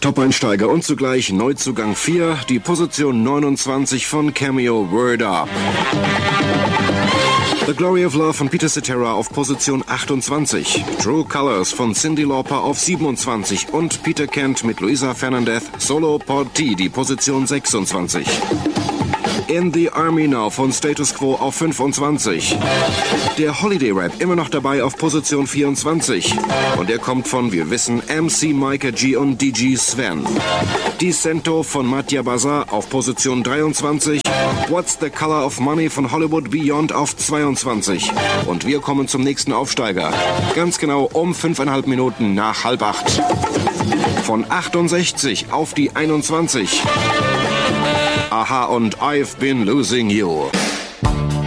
Top-Einsteiger und zugleich Neuzugang 4, die Position 29 von Cameo, Word Up. The Glory of Love von Peter Cetera auf Position 28, True Colors von Cyndi Lauper auf 27 und Peter Kent mit Luisa Fernandez, Solo Part T, die Position 26. In the Army Now von Status Quo auf 25. Der Holiday Rap immer noch dabei auf Position 24. Und er kommt von, wir wissen, MC Micah G und DG Sven. Decento von Mattia Bazar auf Position 23. What's the Color of Money von Hollywood Beyond auf 22. Und wir kommen zum nächsten Aufsteiger. Ganz genau um 5,5 Minuten nach 7:30. Von 68 auf die 21. Aha und I've Been Losing You.